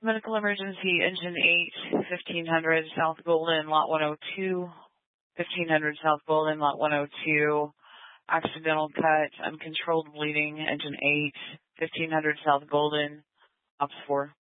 Medical emergency, engine 8, 1500 South Golden, lot 102. 1500 South Golden, lot 102. Accidental cut, uncontrolled bleeding, engine 8, 1500 South Golden, ops 4.